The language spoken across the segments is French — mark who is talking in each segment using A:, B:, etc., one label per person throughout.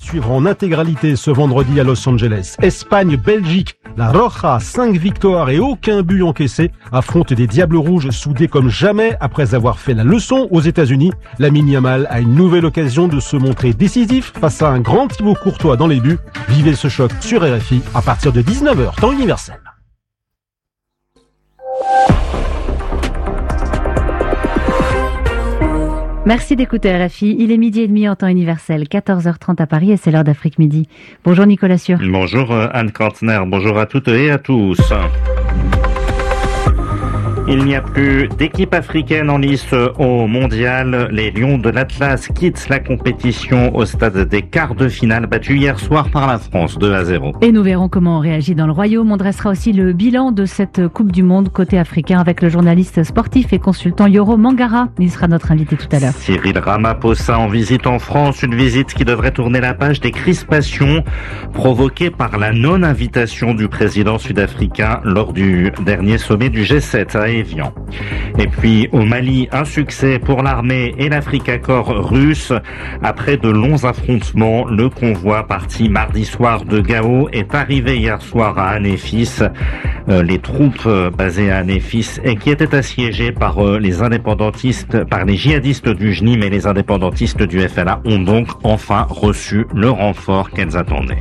A: suivre en intégralité ce vendredi à Los Angeles. Espagne, Belgique, la Roja, 5 victoires et aucun but encaissé, affrontent des Diables Rouges soudés comme jamais après avoir fait la leçon aux États-Unis. Lamine Yamal a une nouvelle occasion de se montrer décisif face à un grand Thibaut Courtois dans les buts. Vivez ce choc sur RFI à partir de 19h, temps universel.
B: Merci d'écouter RFI. Il est 12h30 en temps universel, 14h30 à Paris et c'est l'heure d'Afrique Midi. Bonjour Nicolas Sûr.
C: Bonjour Anne Kantner, bonjour à toutes et à tous. Il n'y a plus d'équipe africaine en lice au mondial. Les Lions de l'Atlas quittent la compétition au stade des quarts de finale, battus hier soir par la France 2-0.
B: Et nous verrons comment on réagit dans le Royaume. On dressera aussi le bilan de cette Coupe du Monde côté africain avec le journaliste sportif et consultant Yoro Mangara. Il sera notre invité tout à l'heure.
C: Cyril Ramaphosa en visite en France, une visite qui devrait tourner la page des crispations provoquées par la non-invitation du président sud-africain lors du dernier sommet du G7 à Évian. Et puis au Mali, un succès pour l'armée et l'Africa Corps russe. Après de longs affrontements, le convoi parti mardi soir de Gao est arrivé hier soir à Anéfis. Les troupes basées à Anéfis et qui étaient assiégées par les indépendantistes, par les djihadistes du JNIM et les indépendantistes du FLA ont donc enfin reçu le renfort qu'elles attendaient.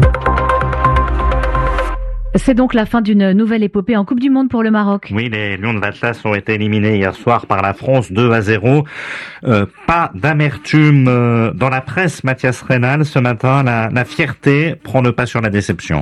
B: C'est donc la fin d'une nouvelle épopée en Coupe du Monde pour le Maroc.
C: Oui, les Lions de l'Atlas ont été éliminés hier soir par la France 2-0. Pas d'amertume dans la presse, Mathias Reynal. Ce matin, la fierté prend le pas sur la déception.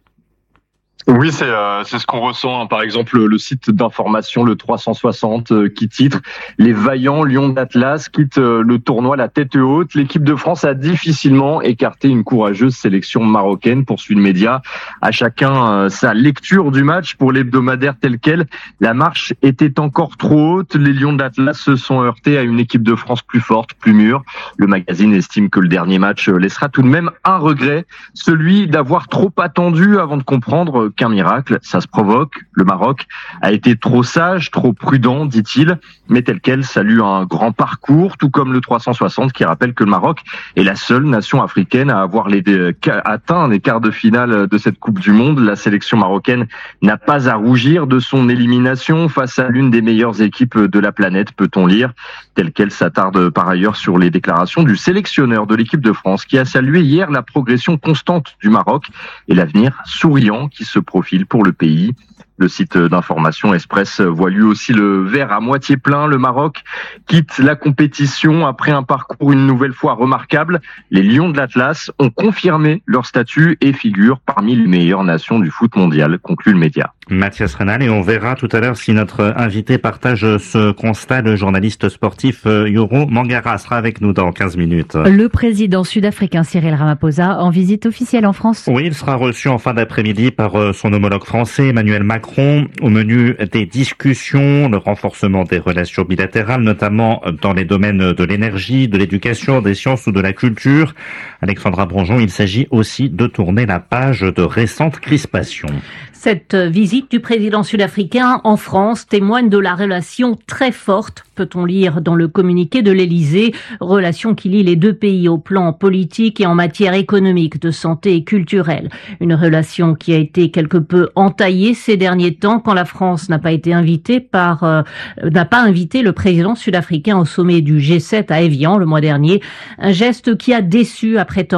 D: Oui, c'est ce qu'on ressent. Par exemple, le site d'information, le 360, qui titre « Les vaillants Lions d'Atlas quittent le tournoi la tête haute. L'équipe de France a difficilement écarté une courageuse sélection marocaine », poursuit le média. À chacun sa lecture du match. Pour l'hebdomadaire tel quel, la marche était encore trop haute. Les Lions d'Atlas se sont heurtés à une équipe de France plus forte, plus mûre. Le magazine estime que le dernier match laissera tout de même un regret, celui d'avoir trop attendu avant de comprendre qu'un miracle, ça se provoque. Le Maroc a été trop sage, trop prudent, dit-il, mais tel quel salue un grand parcours, tout comme le 360 qui rappelle que le Maroc est la seule nation africaine à avoir atteint les quarts de finale de cette Coupe du Monde. La sélection marocaine n'a pas à rougir de son élimination face à l'une des meilleures équipes de la planète, peut-on lire. Tel quel s'attarde par ailleurs sur les déclarations du sélectionneur de l'équipe de France qui a salué hier la progression constante du Maroc et l'avenir souriant qui se profile pour le pays. Le site d'information Express voit lui aussi le verre à moitié plein. Le Maroc quitte la compétition après un parcours une nouvelle fois remarquable. Les Lions de l'Atlas ont confirmé leur statut et figurent parmi les meilleures nations du foot mondial, conclut le média.
C: Mathias Reynal, et on verra tout à l'heure si notre invité partage ce constat. Le journaliste sportif Yoro Mangara sera avec nous dans 15 minutes.
B: Le président sud-africain Cyril Ramaphosa en visite officielle en France.
C: Oui, il sera reçu en fin d'après-midi par son homologue français Emmanuel Macron. Au menu des discussions, le renforcement des relations bilatérales, notamment dans les domaines de l'énergie, de l'éducation, des sciences ou de la culture. Alexandra Bronjon, il s'agit aussi de tourner la page de récentes crispations.
E: Cette visite du président sud-africain en France témoigne de la relation très forte, peut-on lire dans le communiqué de l'Élysée, relation qui lie les deux pays au plan politique et en matière économique, de santé et culturelle. Une relation qui a été quelque peu entaillée ces derniers temps quand la France n'a pas invité le président sud-africain au sommet du G7 à Évian le mois dernier. Un geste qui a déçu après tant